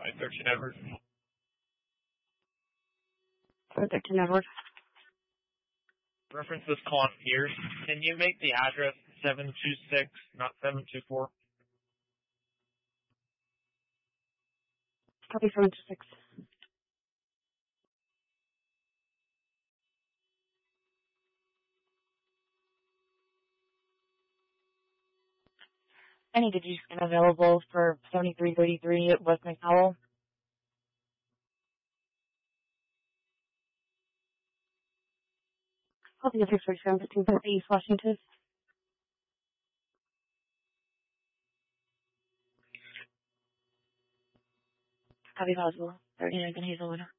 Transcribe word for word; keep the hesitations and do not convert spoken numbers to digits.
five thirteen Edward. five thirteen Edward. Reference this call on Pierce. Can you make the address seven two six, not seven two four? Copy seven two six. I need to do scan available for seventy-three thirty-three at West McDowell. Copy of six forty-seven fifteen fifty East Washington. Copy possible. thirty-nine Hazelwood.